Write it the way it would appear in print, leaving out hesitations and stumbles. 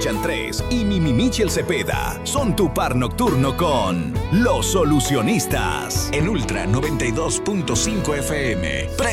Christian 3 y Mimi Michel Cepeda son tu par nocturno con Los Solucionistas en Ultra 92.5 FM.